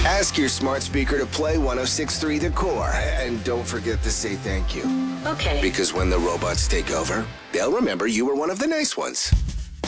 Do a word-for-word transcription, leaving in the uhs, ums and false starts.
Ask your smart speaker to play one oh six point three The Core. And don't forget to say thank you. Okay. Because when the robots take over, they'll remember you were one of the nice ones.